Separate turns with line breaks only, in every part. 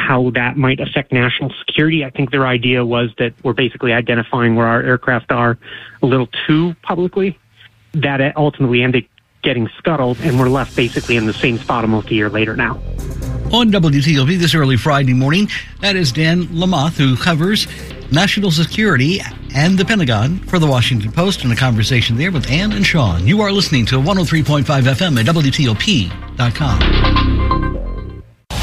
how that might affect national security. I think their idea was that we're basically identifying where our aircraft are a little too publicly. That ultimately ended getting scuttled, and we're left basically in the same spot almost a year later now.
On WTOP this early Friday morning, that is Dan Lamothe, who covers national security and the Pentagon for the Washington Post, in a conversation there with Ann and Sean. You are listening to 103.5 FM at WTOP.com.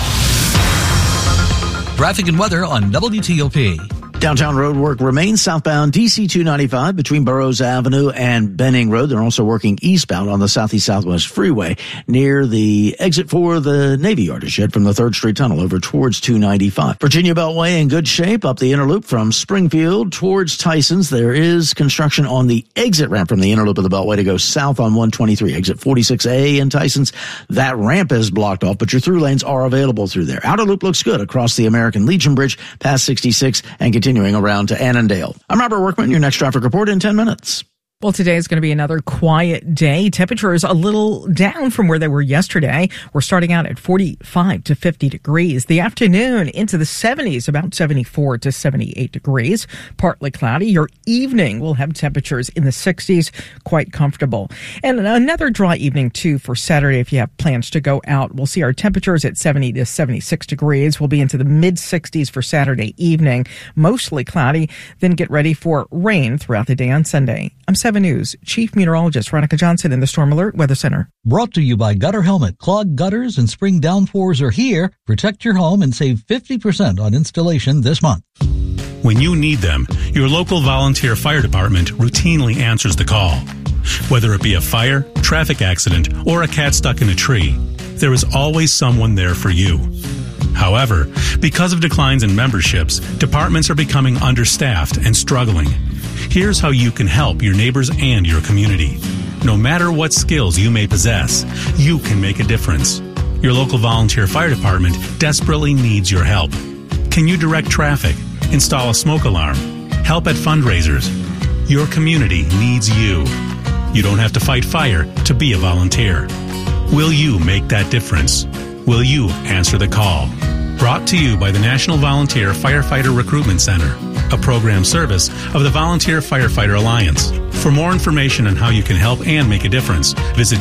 Traffic and weather on WTOP.
Downtown road work remains southbound DC 295 between Burroughs Avenue and Benning Road. They're also working eastbound on the Southeast Southwest Freeway near the exit for the Navy Yard shed from the 3rd Street Tunnel over towards 295. Virginia Beltway in good shape up the Interloop from Springfield towards Tysons. There is construction on the exit ramp from the Interloop of the Beltway to go south on 123, exit 46A in Tysons. That ramp is blocked off, but your through lanes are available through there. Outer Loop looks good across the American Legion Bridge past 66 and continuing around to Annandale. I'm Robert Workman, your next traffic report in 10 minutes.
Well, today is going to be another quiet day. Temperatures a little down from where they were yesterday. We're starting out at 45 to 50 degrees. The afternoon into the 70s, about 74 to 78 degrees. Partly cloudy. Your evening will have temperatures in the 60s, quite comfortable. And another dry evening, too, for Saturday if you have plans to go out. We'll see our temperatures at 70 to 76 degrees. We'll be into the mid-60s for Saturday evening. Mostly cloudy. Then get ready for rain throughout the day on Sunday. I'm 7 News Chief Meteorologist Ronica Johnson in the Storm Alert Weather Center.
Brought to you by Gutter Helmet. Clogged gutters and spring downpours are here. Protect your home and save 50% on installation this month.
When you need them, your local volunteer fire department routinely answers the call. Whether it be a fire, traffic accident, or a cat stuck in a tree, there is always someone there for you. However, because of declines in memberships, departments are becoming understaffed and struggling. Here's how you can help your neighbors and your community. No matter what skills you may possess, you can make a difference. Your local volunteer fire department desperately needs your help. Can you direct traffic, install a smoke alarm, help at fundraisers? Your community needs you. You don't have to fight fire to be a volunteer. Will you make that difference? Will you answer the call? Brought to you by the National Volunteer Firefighter Recruitment Center, a program service of the Volunteer Firefighter Alliance. For more information on how you can help and make a difference, visit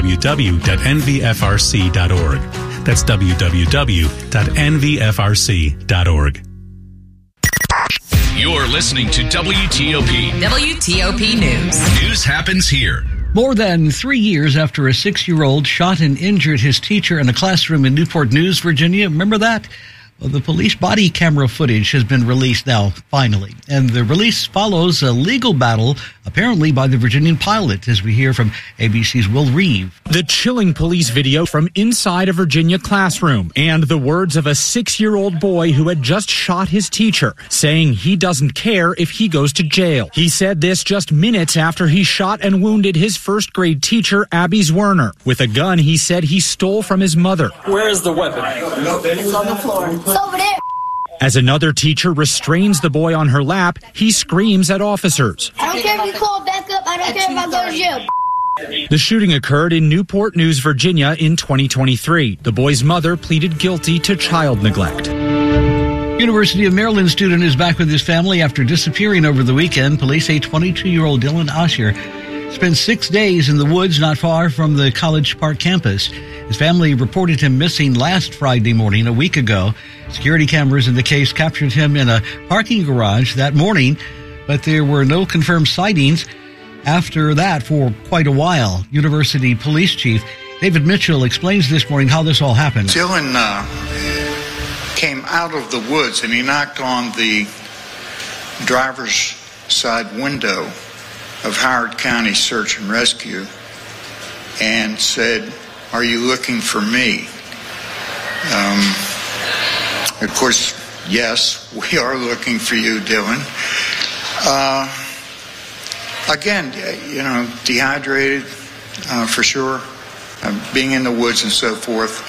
www.nvfrc.org. That's www.nvfrc.org.
You're listening to WTOP.
WTOP News.
News happens here.
More than 3 years after a 6-year-old shot and injured his teacher in a classroom in Newport News, Virginia. Remember that? Well, the police body camera footage has been released now, finally. And the release follows a legal battle, apparently by the Virginian pilot, as we hear from ABC's Will Reeve.
The chilling police video from inside a Virginia classroom and the words of a 6-year-old boy who had just shot his teacher, saying he doesn't care if he goes to jail. He said this just minutes after he shot and wounded his first-grade teacher, Abby Zwerner, with a gun he said he stole from his mother.
Where is the weapon?
It's on the floor. Over there.
As another teacher restrains the boy on her lap, he screams at officers.
I don't care if you call back up. I don't care if I go to jail.
The shooting occurred in Newport News, Virginia in 2023. The boy's mother pleaded guilty to child neglect.
University of Maryland student is back with his family after disappearing over the weekend. Police say 22-year-old Dylan Osher spent 6 days in the woods not far from the College Park campus. His family reported him missing last Friday morning, a week ago. Security cameras in the case captured him in a parking garage that morning, but there were no confirmed sightings after that for quite a while. University Police Chief David Mitchell explains this morning how this all happened.
Dylan came out of the woods and he knocked on the driver's side window of Howard County Search and Rescue and said, "Are you looking for me?" Of course, yes, we are looking for you, Dylan. Again, dehydrated for sure, being in the woods and so forth.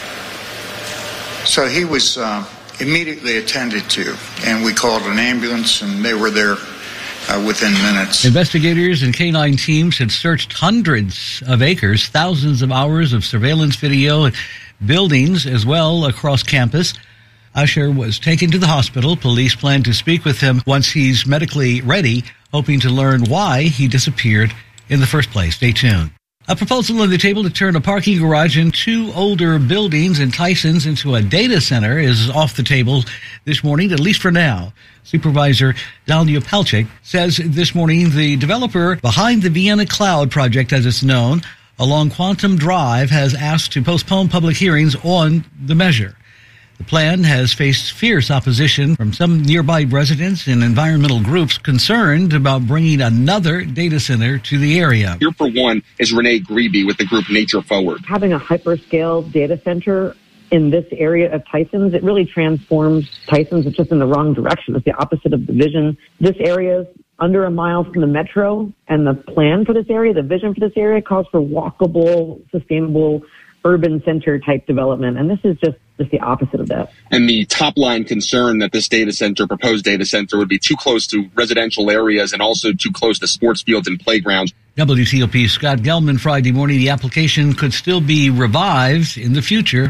So he was immediately attended to, and we called an ambulance, and they were there within minutes.
Investigators and K-9 teams had searched hundreds of acres, thousands of hours of surveillance video and buildings as well across campus. Usher was taken to the hospital. Police plan to speak with him once he's medically ready, hoping to learn why he disappeared in the first place. Stay tuned. A proposal on the table to turn a parking garage in 2 older buildings in Tysons into a data center is off the table this morning, at least for now. Supervisor Dalia Palchik says this morning the developer behind the Vienna Cloud project, as it's known, along Quantum Drive, has asked to postpone public hearings on the measure. The plan has faced fierce opposition from some nearby residents and environmental groups concerned about bringing another data center to the area.
Here for one is Renee Grebe with the group Nature Forward.
Having a hyperscale data center in this area of Tysons, it really transforms Tysons. It's just in the wrong direction. It's the opposite of the vision. This area is under a mile from the metro, and the plan for this area, the vision for this area, calls for walkable, sustainable, urban center type development. And this is just the opposite of that.
And the top line concern that this proposed data center, would be too close to residential areas and also too close to sports fields and playgrounds.
WTOP's Scott Gelman Friday morning. The application could still be revived in the future.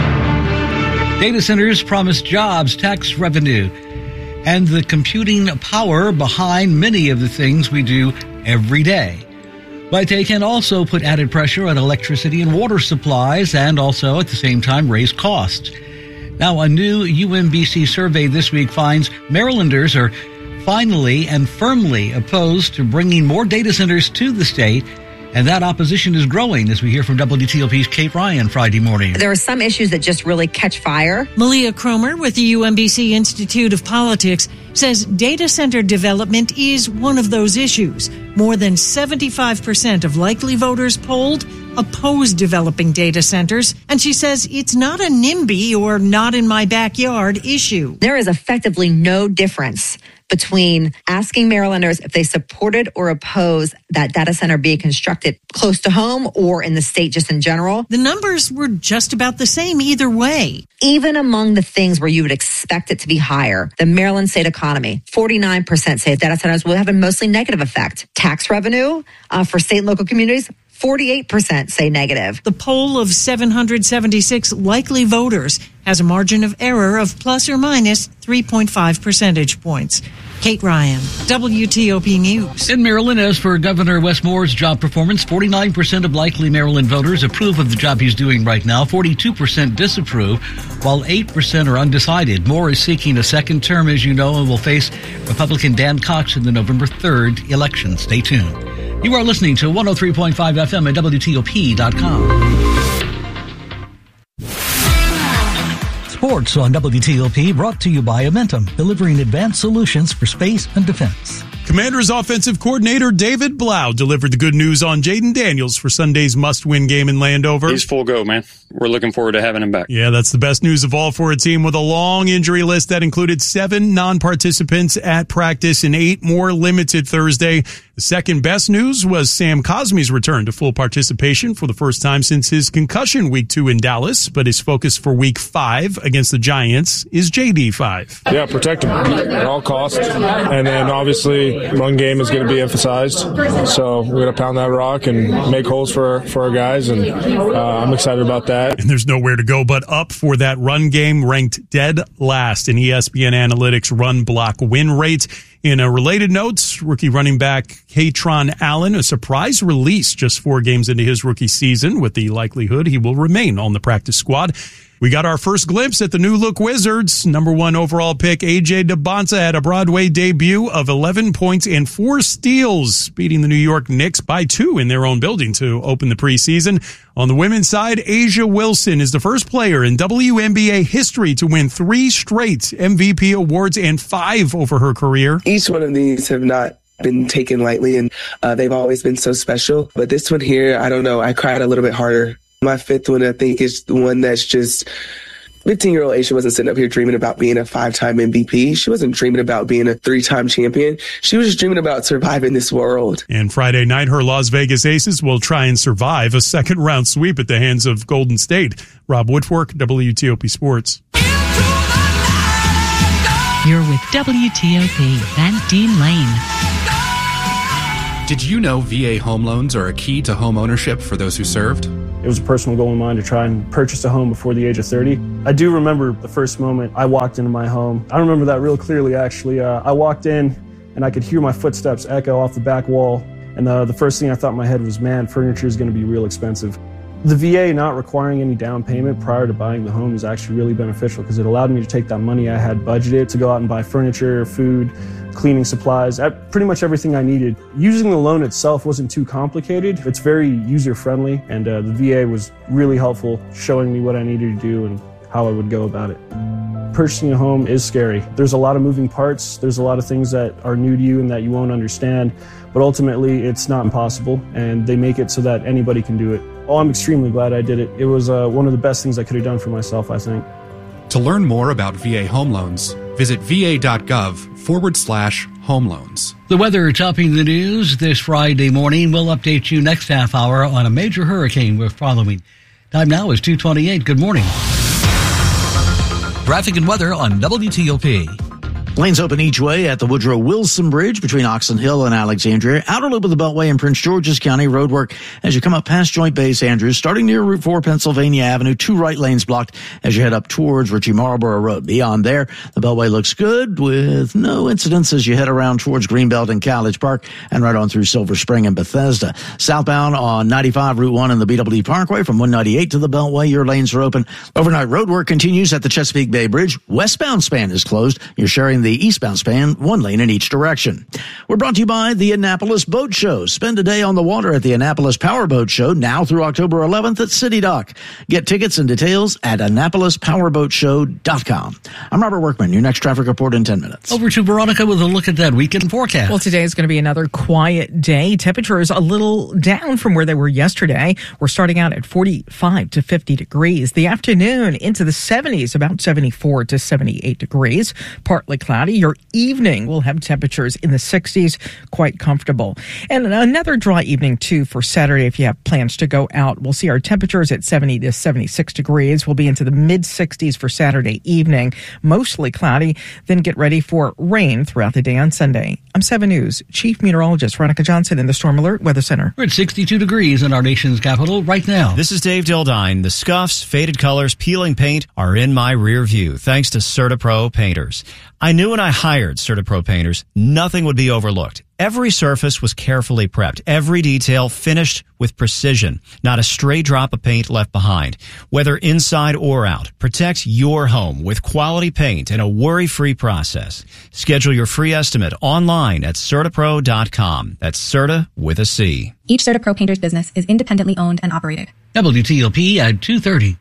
Data centers promise jobs, tax revenue, and the computing power behind many of the things we do every day. But they can also put added pressure on electricity and water supplies and also at the same time raise costs. Now, a new UMBC survey this week finds Marylanders are finally and firmly opposed to bringing more data centers to the state. And that opposition is growing, as we hear from WTOP's Kate Ryan Friday morning.
There are some issues that just really catch fire.
Malia Cromer with the UMBC Institute of Politics says data center development is one of those issues. More than 75% of likely voters polled oppose developing data centers. And she says it's not a NIMBY or not in my backyard issue.
There is effectively no difference between asking Marylanders if they supported or oppose that data center being constructed close to home or in the state just in general.
The numbers were just about the same either way.
Even among the things where you would expect it to be higher, the Maryland state economy, 49% say data centers will have a mostly negative effect. Tax revenue for state and local communities, 48% say negative.
The poll of 776 likely voters has a margin of error of plus or minus 3.5 percentage points. Kate Ryan, WTOP News.
In Maryland, as for Governor Wes Moore's job performance, 49% of likely Maryland voters approve of the job he's doing right now, 42% disapprove, while 8% are undecided. Moore is seeking a second term, as you know, and will face Republican Dan Cox in the November 3rd election. Stay tuned. You are listening to 103.5 FM at WTOP.com. Sports on WTOP, brought to you by Amentum, delivering advanced solutions for space and defense.
Commanders offensive coordinator David Blau delivered the good news on Jaden Daniels for Sunday's must-win game in Landover.
He's full go, man. We're looking forward to having him back.
Yeah, that's the best news of all for a team with a long injury list that included 7 non-participants at practice and 8 more limited Thursday. The second best news was Sam Cosme's return to full participation for the first time since his concussion week 2 in Dallas, but his focus for week 5 against the Giants is JD5.
Yeah, protect him at all costs. And then obviously run game is going to be emphasized. So we're going to pound that rock and make holes for our guys, and I'm excited about that.
And there's nowhere to go but up for that run game, ranked dead last in ESPN Analytics run block win rate. In a related note, rookie running back Katron Allen, a surprise release just 4 games into his rookie season, with the likelihood he will remain on the practice squad. We got our first glimpse at the new look Wizards. Number 1 overall pick A.J. DeBonta had a Broadway debut of 11 points and 4 steals, beating the New York Knicks by 2 in their own building to open the preseason. On the women's side, Asia Wilson is the first player in WNBA history to win 3 straight MVP awards and 5 over her career.
Each one of these have not been taken lightly, and they've always been so special. But this one here, I don't know, I cried a little bit harder. My 5th one, I think, is the one that's just 15-year-old Aisha wasn't sitting up here dreaming about being a 5-time MVP. She wasn't dreaming about being a 3-time champion. She was just dreaming about surviving this world.
And Friday night, her Las Vegas Aces will try and survive a second-round sweep at the hands of Golden State. Rob Woodfork, WTOP Sports.
You're with WTOP, Van Dean Lane.
Did you know VA home loans are a key to home ownership for those who served?
It was a personal goal of mine to try and purchase a home before the age of 30. I do remember the first moment I walked into my home. I remember that real clearly, actually. I walked in and I could hear my footsteps echo off the back wall. And the first thing I thought in my head was, man, furniture is going to be real expensive. The VA not requiring any down payment prior to buying the home is actually really beneficial because it allowed me to take that money I had budgeted to go out and buy furniture, food, cleaning supplies, pretty much everything I needed. Using the loan itself wasn't too complicated. It's very user-friendly, and the VA was really helpful, showing me what I needed to do and how I would go about it. Purchasing a home is scary. There's a lot of moving parts. There's a lot of things that are new to you and that you won't understand, but ultimately it's not impossible, and they make it so that anybody can do it. Oh, I'm extremely glad I did it. It was one of the best things I could have done for myself, I think.
To learn more about VA home loans, visit va.gov/home loans.
The weather topping the news this Friday morning. We'll update you next half hour on a major hurricane we're following. Time now is 2:28. Good morning.
Traffic and weather on WTOP.
Lanes open each way at the Woodrow Wilson Bridge between Oxon Hill and Alexandria. Outer loop of the Beltway in Prince George's County. Roadwork as you come up past Joint Base Andrews, starting near Route 4 Pennsylvania Avenue. 2 right lanes blocked as you head up towards Ritchie Marlboro Road. Beyond there, the Beltway looks good with no incidents as you head around towards Greenbelt and College Park and right on through Silver Spring and Bethesda. Southbound on 95 Route 1 and the BWD Parkway from 198 to the Beltway. Your lanes are open. Overnight roadwork continues at the Chesapeake Bay Bridge. Westbound span is closed. You're sharing the eastbound span, 1 lane in each direction. We're brought to you by the Annapolis Boat Show. Spend a day on the water at the Annapolis Powerboat Show now through October 11th at City Dock. Get tickets and details at AnnapolisPowerboatShow.com. I'm Robert Workman. Your next traffic report in 10 minutes.
Over to Veronica with a look at that weekend forecast.
Well, today is going to be another quiet day. Temperatures a little down from where they were yesterday. We're starting out at 45 to 50 degrees. The afternoon into the 70s, about 74 to 78 degrees. Partly cloudy. Your evening will have temperatures in the 60s, quite comfortable. And another dry evening, too, for Saturday if you have plans to go out. We'll see our temperatures at 70 to 76 degrees. We'll be into the mid-60s for Saturday evening, mostly cloudy. Then get ready for rain throughout the day on Sunday. I'm 7 News Chief Meteorologist Veronica Johnson in the Storm Alert Weather Center.
We're at 62 degrees in our nation's capital right now.
This is Dave Dildine. The scuffs, faded colors, peeling paint are in my rear view, thanks to CertaPro painters. I knew when I hired CertaPro painters, nothing would be overlooked. Every surface was carefully prepped, every detail finished with precision, not a stray drop of paint left behind. Whether inside or out, protect your home with quality paint and a worry-free process. Schedule your free estimate online at CertaPro.com. That's Certa with a C.
Each CertaPro painter's business is independently owned and operated.
WTOP at 2:30.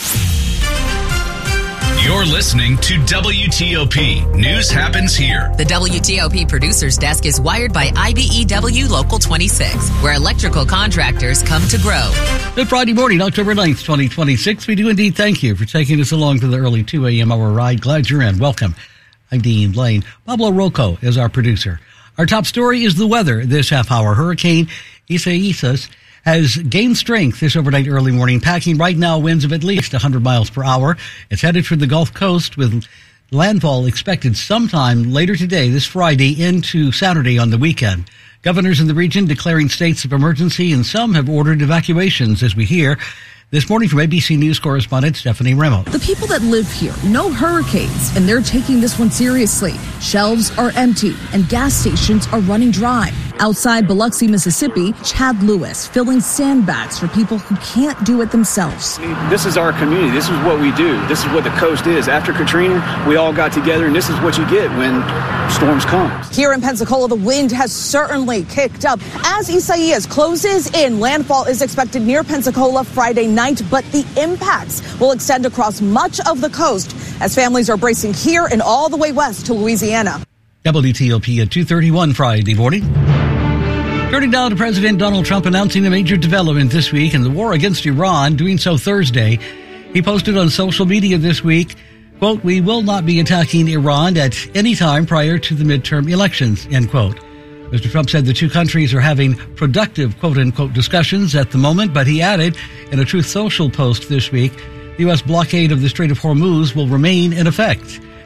You're listening to WTOP. News happens here.
The WTOP Producers Desk is wired by IBEW Local 26, where electrical contractors come to grow.
Good Friday morning, October 9th, 2026. We do indeed thank you for taking us along to the early 2 a.m. hour ride. Glad you're in. Welcome. I'm Dean Blaine. Pablo Rocco is our producer. Our top story is the weather this half hour. Hurricane Isaias has gained strength this overnight early morning, packing right now winds of at least 100 miles per hour. It's headed for the Gulf Coast with landfall expected sometime later today, this Friday, into Saturday on the weekend. Governors in the region declaring states of emergency, and some have ordered evacuations, as we hear. This morning from ABC News correspondent Stephanie Ramos.
The people that live here know hurricanes, and they're taking this one seriously. Shelves are empty, and gas stations are running dry. Outside Biloxi, Mississippi, Chad Lewis filling sandbags for people who can't do it themselves.
This is our community. This is what we do. This is what the coast is. After Katrina, we all got together, and this is what you get when storms come.
Here in Pensacola, the wind has certainly kicked up. As Isaias closes in, landfall is expected near Pensacola Friday night, but the impacts will extend across much of the coast as families are bracing here and all the way west to Louisiana.
WTOP at 2:31 Friday morning. Turning now to President Donald Trump announcing a major development this week in the war against Iran, doing so Thursday. He posted on social media this week, quote, "We will not be attacking Iran at any time prior to the midterm elections," end quote. Mr. Trump said the two countries are having productive, quote-unquote, discussions at the moment, but he added in a Truth Social post this week, the U.S. blockade of the Strait of Hormuz will remain in effect.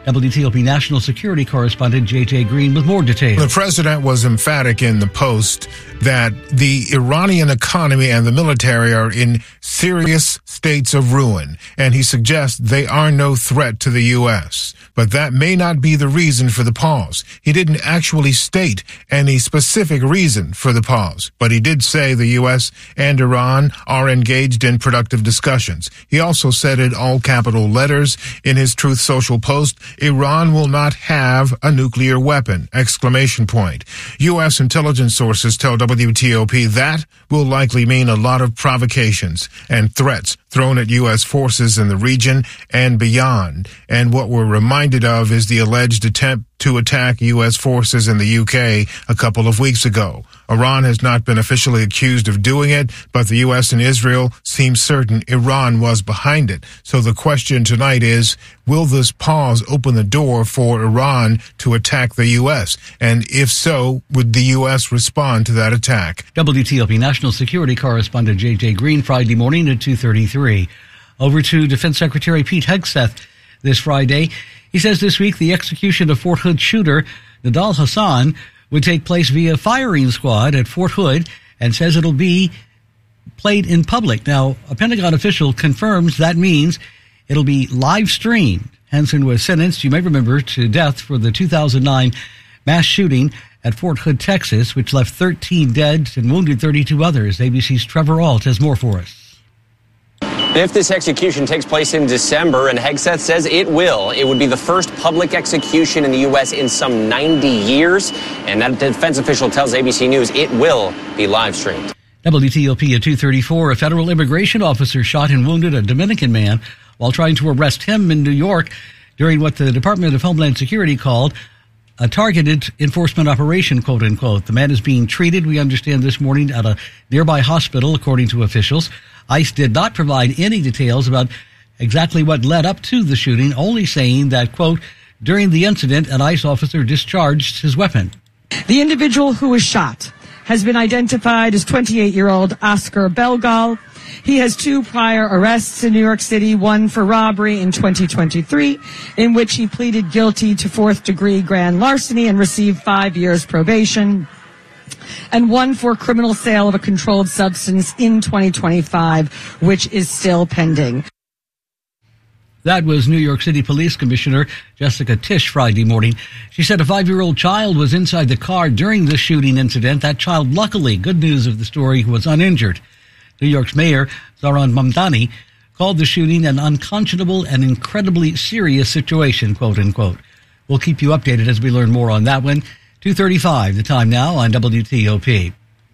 WTOP national security correspondent J.J. Green with more details.
The president was emphatic in the Post that the Iranian economy and the military are in serious states of ruin, and he suggests they are no threat to the U.S. But that may not be the reason for the pause. He didn't actually state any specific reason for the pause, but he did say the U.S. and Iran are engaged in productive discussions. He also said in all capital letters in his Truth Social post, Iran will not have a nuclear weapon! ! U.S. intelligence sources tell WTOP that will likely mean a lot of provocations and threats thrown at U.S. forces in the region and beyond. And what we're reminded of is the alleged attempt to attack U.S. forces in the U.K. a couple of weeks ago. Iran has not been officially accused of doing it, but the U.S. and Israel seem certain Iran was behind it. So the question tonight is, will this pause open the door for Iran to attack the U.S.? And if so, would the U.S. respond to that attack?
WTOP national security correspondent J.J. Green, Friday morning at 2:33. Over to Defense Secretary Pete Hegseth this Friday. He says this week the execution of Fort Hood shooter Nidal Hasan would take place via firing squad at Fort Hood and says it'll be played in public. Now, a Pentagon official confirms that means it'll be live streamed. Henson was sentenced, you may remember, to death for the 2009 mass shooting at Fort Hood, Texas, which left 13 dead and wounded 32 others. ABC's Trevor Ault has more for us.
If this execution takes place in December, and Hegseth says it will, it would be the first public execution in the U.S. in some 90 years. And that defense official tells ABC News it will be live streamed.
WTOP at 2:34, a federal immigration officer shot and wounded a Dominican man while trying to arrest him in New York during what the Department of Homeland Security called a targeted enforcement operation, quote unquote. The man is being treated, we understand this morning, at a nearby hospital, according to officials. ICE did not provide any details about exactly what led up to the shooting, only saying that, quote, during the incident, an ICE officer discharged his weapon.
The individual who was shot has been identified as 28-year-old Oscar Belgal. He has 2 prior arrests in New York City, one for robbery in 2023, in which he pleaded guilty to 4th-degree grand larceny and received 5 years probation, and one for criminal sale of a controlled substance in 2025, which is still pending.
That was New York City Police Commissioner Jessica Tisch Friday morning. She said a 5-year-old child was inside the car during the shooting incident. That child, luckily, good news of the story, was uninjured. New York's Mayor Zohran Mamdani called the shooting an unconscionable and incredibly serious situation, quote unquote. We'll keep you updated as we learn more on that one. 2:35, the time now on WTOP.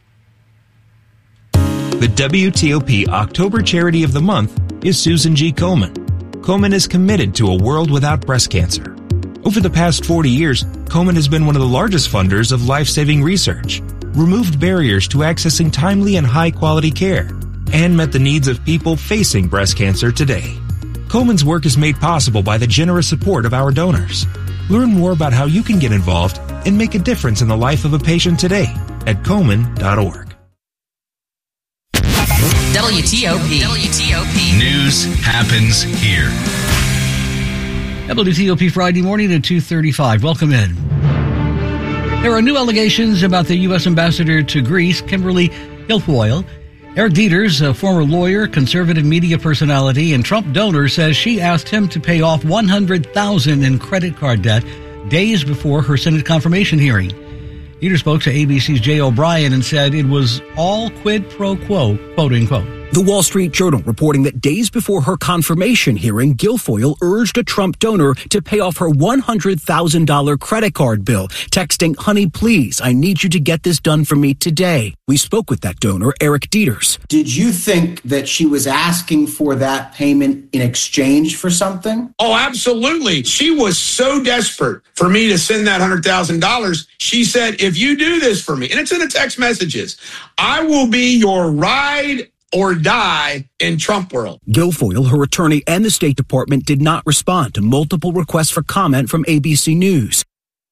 The WTOP October Charity of the Month is Susan G. Komen. Komen is committed to a world without breast cancer. Over the past 40 years, Komen has been one of the largest funders of life-saving research, removed barriers to accessing timely and high-quality care, and met the needs of people facing breast cancer today. Komen's work is made possible by the generous support of our donors. Learn more about how you can get involved and make a difference in the life of a patient today at Komen.org.
WTOP.
News happens here.
WTOP Friday morning at 2:35. Welcome in. There are new allegations about the U.S. ambassador to Greece, Kimberly Guilfoyle. Eric Dieters, a former lawyer, conservative media personality, and Trump donor, says she asked him to pay off $100,000 in credit card debt days before her Senate confirmation hearing. Dieters spoke to ABC's Jay O'Brien and said it was all quid pro quo, quote unquote.
The Wall Street Journal reporting that days before her confirmation hearing, Guilfoyle urged a Trump donor to pay off her $100,000 credit card bill, texting, "Honey, please, I need you to get this done for me today." We spoke with that donor, Eric Dieters.
Did you think that she was asking for that payment in exchange for something?
Oh, absolutely. She was so desperate for me to send that $100,000. She said, if you do this for me, and it's in the text messages, I will be your ride or die in Trump world.
Guilfoyle, her attorney, and the State Department did not respond to multiple requests for comment from ABC News.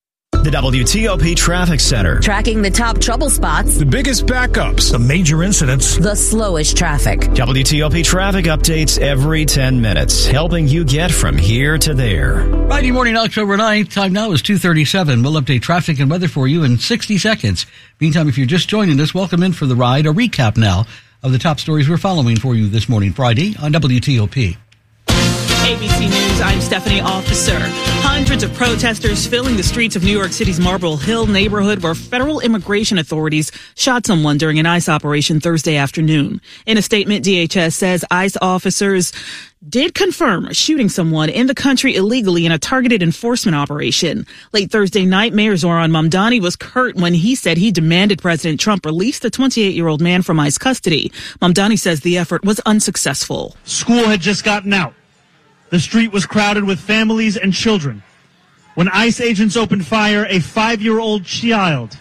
The WTOP Traffic Center.
Tracking the top trouble spots,
the biggest backups, the major incidents,
the slowest traffic.
WTOP traffic updates every 10 minutes, helping you get from here to there.
Friday morning, October 9th. Time now is 2:37. We'll update traffic and weather for you in 60 seconds. Meantime, if you're just joining us, welcome in for the ride. A recap now of the top stories we're following for you this morning, Friday, on WTOP.
ABC News, I'm Stephanie Officer. Hundreds of protesters filling the streets of New York City's Marble Hill neighborhood where federal immigration authorities shot someone during an ICE operation Thursday afternoon. In a statement, DHS says ICE officers did confirm shooting someone in the country illegally in a targeted enforcement operation. Late Thursday night, Mayor Zoran Mamdani was curt when he said he demanded President Trump release the 28-year-old man from ICE custody. Mamdani says the effort was unsuccessful.
School had just gotten out. The street was crowded with families and children. When ICE agents opened fire, a 5-year-old child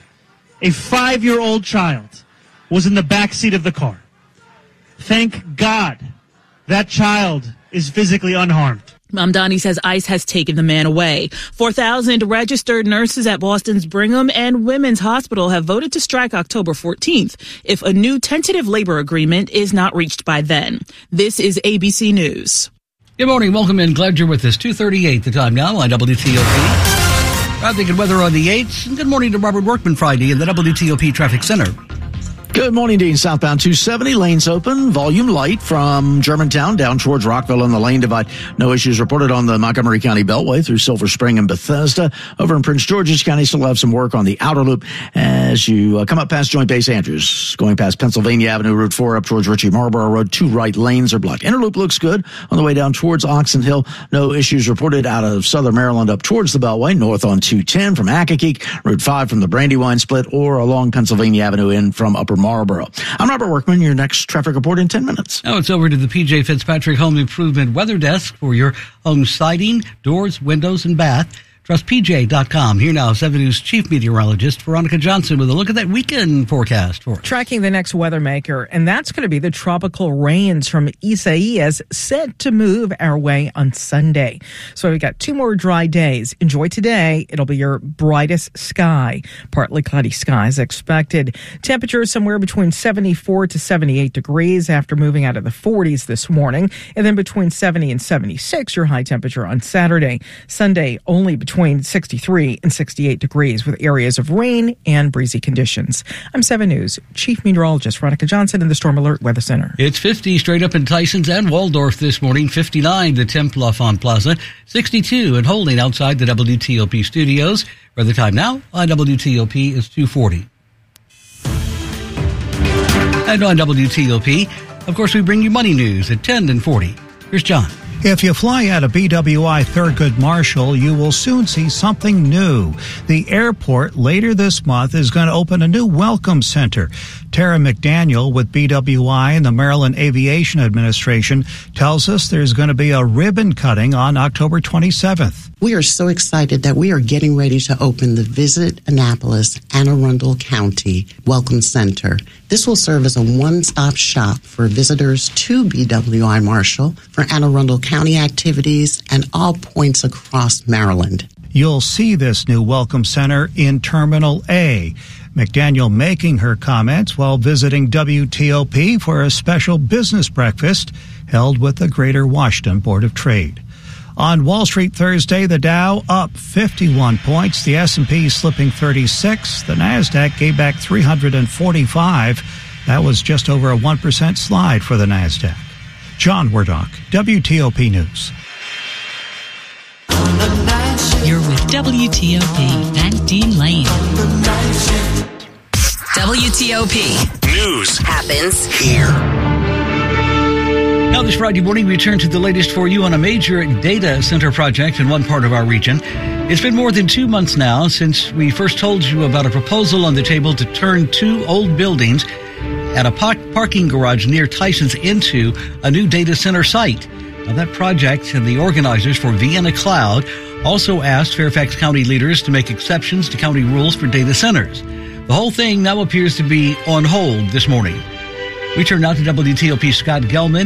was in the back seat of the car. Thank God that child is physically unharmed.
Mamdani says ICE has taken the man away. 4,000 registered nurses at Boston's Brigham and Women's Hospital have voted to strike October 14th if a new tentative labor agreement is not reached by then. This is ABC News.
Good morning. Welcome in. Glad you're with us. 2:38 the time now on WTOP. Traffic and weather on the 8s. And good morning to Robert Workman Friday in the WTOP Traffic Center.
Good morning, Dean. Southbound 270, lanes open, volume light from Germantown down towards Rockville on the lane divide. No issues reported on the Montgomery County Beltway through Silver Spring and Bethesda. Over in Prince George's County, still have some work on the outer loop as you come up past Joint Base Andrews. Going past Pennsylvania Avenue, Route 4 up towards Ritchie Marlborough Road. 2 right lanes are blocked. Interloop looks good on the way down towards Oxon Hill. No issues reported out of Southern Maryland up towards the Beltway. North on 210 from Accokeek, Route 5 from the Brandywine split, or along Pennsylvania Avenue in from Upper Marlborough. I'm Robert Workman, your next traffic report in 10 minutes.
Now it's over to the P.J. Fitzpatrick Home Improvement Weather Desk for your home siding, doors, windows, and bath. TrustPJ.com. Here now, 7 News Chief Meteorologist Veronica Johnson with a look at that weekend forecast for us.
Tracking the next weather maker, and that's going to be the tropical rains from Isaias set to move our way on Sunday. So we've got 2 more dry days. Enjoy today. It'll be your brightest sky. Partly cloudy skies expected. Temperatures somewhere between 74 to 78 degrees after moving out of the 40s this morning. And then between 70 and 76, your high temperature on Saturday. Sunday, only between 63 and 68 degrees with areas of rain and breezy conditions. I'm 7 News Chief Meteorologist Veronica Johnson in the Storm Alert Weather Center.
It's 50 straight up in Tysons and Waldorf this morning, 59 the Temp L'Enfant Plaza, 62 and holding outside the WTOP studios. Weather time now on WTOP is 2:40. And on WTOP, of course, we bring you money news at 10 and 40. Here's John.
If you fly out of BWI Thurgood Marshall, you will soon see something new. The airport later this month is going to open a new welcome center. Tara McDaniel with BWI and the Maryland Aviation Administration tells us there's going to be a ribbon cutting on October 27th.
We are so excited that we are getting ready to open the Visit Annapolis Anne Arundel County Welcome Center. This will serve as a one-stop shop for visitors to BWI Marshall for Anne Arundel County activities and all points across Maryland.
You'll see this new Welcome Center in Terminal A. McDaniel making her comments while visiting WTOP for a special business breakfast held with the Greater Washington Board of Trade. On Wall Street Thursday, the Dow up 51 points, the S&P slipping 36, the NASDAQ gave back 345. That was just over a 1% slide for the NASDAQ. John Wardock, WTOP News.
You're with WTOP and Dean Lane.
WTOP.
News
happens
here.
Now this Friday morning, we turn to the latest for you on a major data center project in one part of our region. It's been more than 2 months now since we first told you about a proposal on the table to turn 2 old buildings at a parking garage near Tysons into a new data center site. Now that project and the organizers for Vienna Cloud also asked Fairfax County leaders to make exceptions to county rules for data centers. The whole thing now appears to be on hold this morning. We turn now to WTOP Scott Gelman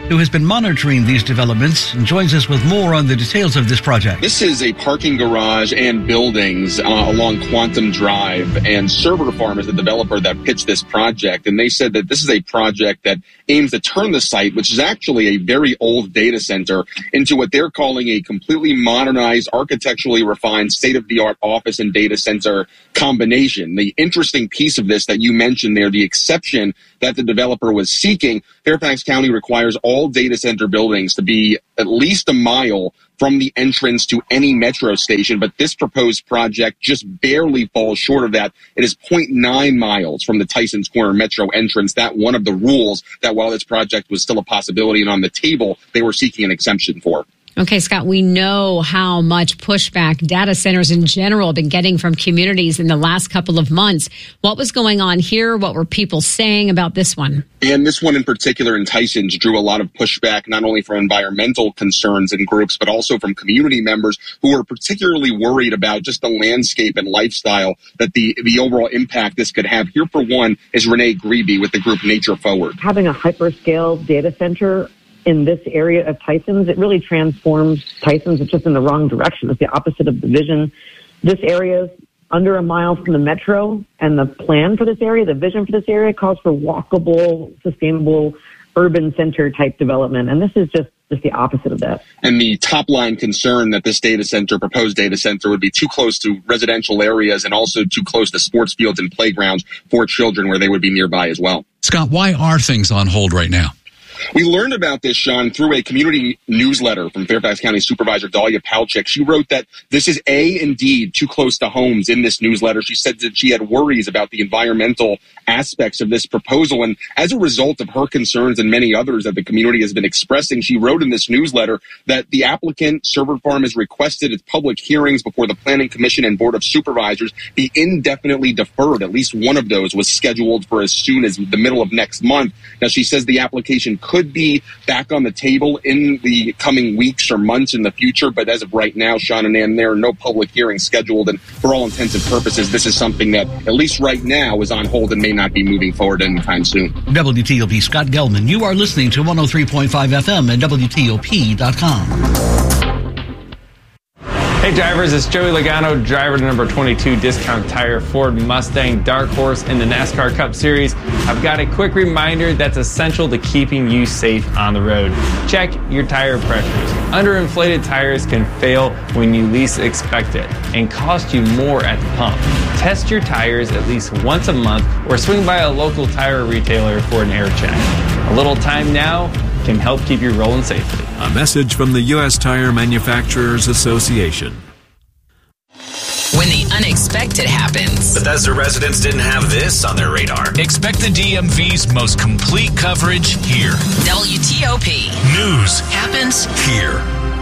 who has been monitoring these developments, and joins us with more on the details of this project.
This is a parking garage and buildings along Quantum Drive, and Server Farm is the developer that pitched this project, and they said that this is a project that aims to turn the site, which is actually a very old data center, into what they're calling a completely modernized, architecturally refined, state-of-the-art office and data center combination. The interesting piece of this that you mentioned there, the exception that the developer was seeking, Fairfax County requires all data center buildings to be at least a mile from the entrance to any metro station, but this proposed project just barely falls short of that. It is 0.9 miles from the Tysons Corner metro entrance. That one of the rules that while this project was still a possibility and on the table, they were seeking an exemption for.
Okay, Scott, we know how much pushback data centers in general have been getting from communities in the last couple of months. What was going on here? What were people saying about this one?
And this one in particular in Tysons drew a lot of pushback, not only from environmental concerns and groups, but also from community members who were particularly worried about just the landscape and lifestyle that the overall impact this could have. Here, for one, is Renee Grebe with the group Nature Forward.
Having a hyperscale data center in this area of Tysons, it really transforms Tysons. It's just in the wrong direction. It's the opposite of the vision. This area is under a mile from the metro, and the plan for this area, the vision for this area, calls for walkable, sustainable, urban center type development. And this is just the opposite of that.
And the top line concern that this data center, proposed data center, would be too close to residential areas and also too close to sports fields and playgrounds for children where they would be nearby as well.
Scott, why are things on hold right now?
We learned about this, Sean, through a community newsletter from Fairfax County Supervisor Dahlia Palchik. She wrote that this is indeed too close to homes in this newsletter. She said that she had worries about the environmental aspects of this proposal. And as a result of her concerns and many others that the community has been expressing, she wrote in this newsletter that the applicant, Server Farm, has requested its public hearings before the Planning Commission and Board of Supervisors be indefinitely deferred. At least one of those was scheduled for as soon as the middle of next month. Now, she says the application could be back on the table in the coming weeks or months in the future, but as of right now, Sean and Ann, there are no public hearings scheduled, and for all intents and purposes, this is something that, at least right now, is on hold and may not be moving forward anytime soon.
WTOP Scott Gelman, you are listening to 103.5 FM and WTOP.com.
Hey drivers, it's Joey Logano, driver to number 22 Discount Tire Ford Mustang Dark Horse in the NASCAR Cup Series. I've got a quick reminder that's essential to keeping you safe on the road. Check your tire pressures. Underinflated tires can fail when you least expect it and cost you more at the pump. Test your tires at least once a month or swing by a local tire retailer for an air check. A little time now can help keep you rolling safely.
A message from the U.S. Tire Manufacturers Association.
When the unexpected happens.
Bethesda residents didn't have this on their radar. Expect the DMV's most complete coverage here.
WTOP.
News happens here.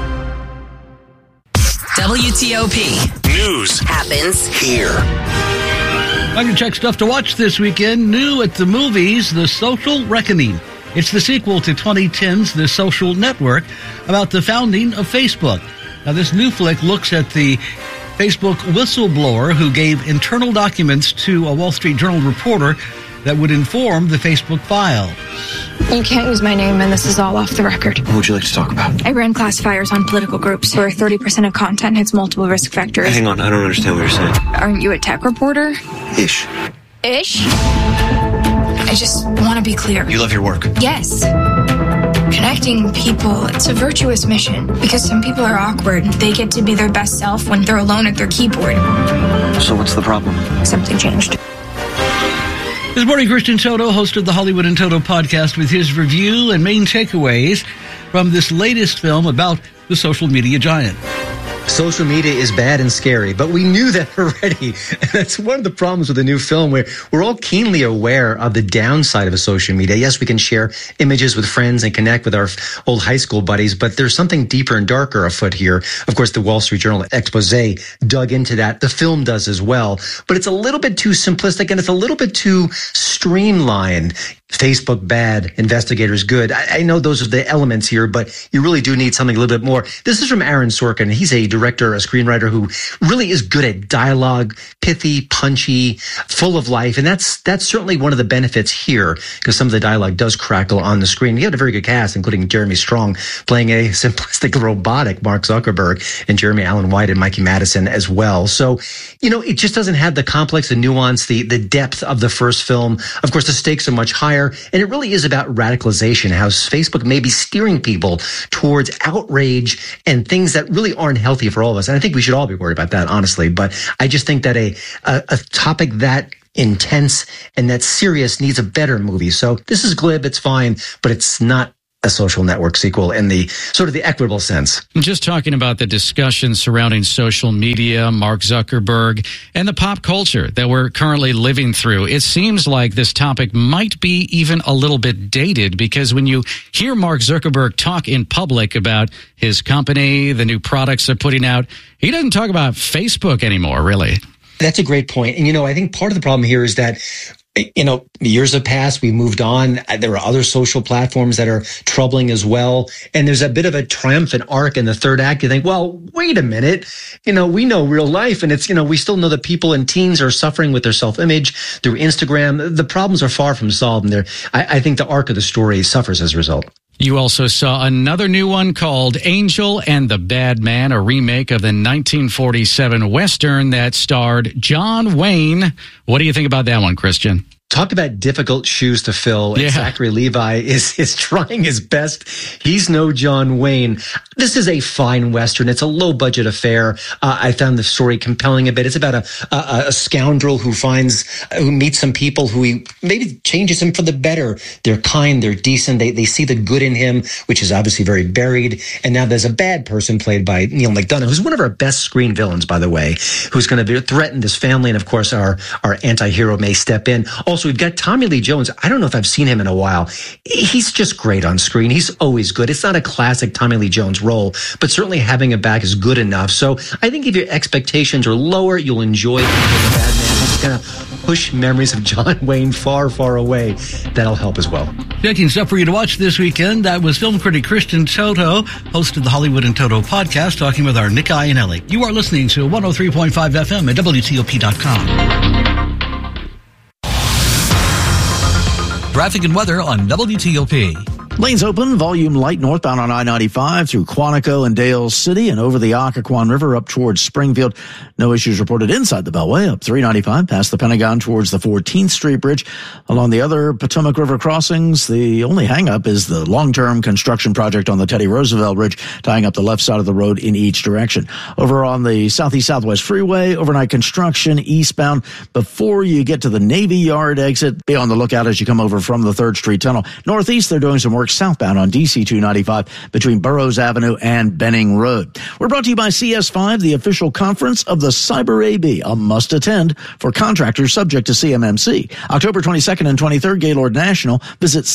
WTOP.
News
happens
here.
Time to check stuff to watch this weekend. New at the movies, The Social Reckoning. It's the sequel to 2010's The Social Network, about the founding of Facebook. Now, this new flick looks at the Facebook whistleblower who gave internal documents to a Wall Street Journal reporter that would inform the Facebook files.
You can't use my name, and this is all off the record.
What would you like to talk about?
I ran classifiers on political groups where 30% of content hits multiple risk factors.
Hang on, I don't understand what you're saying.
Aren't you a tech reporter?
Ish.
Ish? I just want to be clear.
You love your work?
Yes. Connecting people, it's a virtuous mission because some people are awkward. They get to be their best self when they're alone at their keyboard.
So what's the problem?
Something changed.
This morning, Christian Toto hosted the Hollywood and Toto podcast with his review and main takeaways from this latest film about the social media giant.
Social media is bad and scary, but we knew that already. And that's one of the problems with the new film, where we're all keenly aware of the downside of social media. Yes, we can share images with friends and connect with our old high school buddies, but there's something deeper and darker afoot here. Of course, the Wall Street Journal expose dug into that. The film does as well, but it's a little bit too simplistic and it's a little bit too streamlined. Facebook bad, investigators good. I know those are the elements here, but you really do need something a little bit more. This is from Aaron Sorkin. He's a director, a screenwriter who really is good at dialogue, pithy, punchy, full of life. And that's certainly one of the benefits here, because some of the dialogue does crackle on the screen. He had a very good cast, including Jeremy Strong playing a simplistic, robotic Mark Zuckerberg, and Jeremy Allen White and Mikey Madison as well. So, it just doesn't have the complex, the nuance, the depth of the first film. Of course, the stakes are much higher, and it really is about radicalization, how Facebook may be steering people towards outrage and things that really aren't healthy for all of us. And I think we should all be worried about that, honestly. But I just think that a topic that intense and that serious needs a better movie. So this is glib, it's fine, but it's not a Social Network sequel in the sort of the equitable sense.
Just talking about the discussion surrounding social media, Mark Zuckerberg, and the pop culture that we're currently living through, it seems like this topic might be even a little bit dated, because when you hear Mark Zuckerberg talk in public about his company, the new products they're putting out, he doesn't talk about Facebook anymore, really.
That's a great point. And, I think part of the problem here is that years have passed. We moved on. There are other social platforms that are troubling as well. And there's a bit of a triumphant arc in the third act. You think, well, wait a minute. We know real life, and it's, we still know that people and teens are suffering with their self-image through Instagram. The problems are far from solved. And I think the arc of the story suffers as a result.
You also saw another new one called Angel and the Bad Man, a remake of the 1947 Western that starred John Wayne. What do you think about that one, Christian?
Talk about difficult shoes to fill. And Zachary Levi is trying his best. He's no John Wayne. This is a fine Western. It's a low-budget affair. I found the story compelling a bit. It's about a scoundrel who meets some people who he maybe changes him for the better. They're kind, they're decent, they see the good in him, which is obviously very buried. And now there's a bad person played by Neil McDonough, who's one of our best screen villains, by the way, who's going to threaten this family. And of course, our anti-hero may step in. Also, we've got Tommy Lee Jones. I don't know if I've seen him in a while. He's just great on screen. He's always good. It's not a classic Tommy Lee Jones role, but certainly having him back is good enough. So I think if your expectations are lower, you'll enjoy the Bad Man. It's going to push memories of John Wayne far, far away. That'll help as well.
Checking stuff for you to watch this weekend. That was film critic Christian Toto, host of the Hollywood and Toto podcast, talking with our Nick Iannelli. You are listening to 103.5 FM at WTOP.com. Traffic and weather on WTOP.
Lanes open, volume light northbound on I-95 through Quantico and Dale City and over the Occoquan River up towards Springfield. No issues reported inside the Beltway, up 395 past the Pentagon towards the 14th Street Bridge. Along the other Potomac River crossings, the only hang-up is the long-term construction project on the Teddy Roosevelt Bridge, tying up the left side of the road in each direction. Over on the Southeast-Southwest Freeway, overnight construction eastbound. Before you get to the Navy Yard exit, be on the lookout as you come over from the 3rd Street Tunnel. Northeast, they're doing some work southbound on DC 295 between Burroughs Avenue and Benning Road. We're brought to you by CS5, the official conference of the Cyber AB, a must attend for contractors subject to CMMC. October 22nd and 23rd, Gaylord National. Visit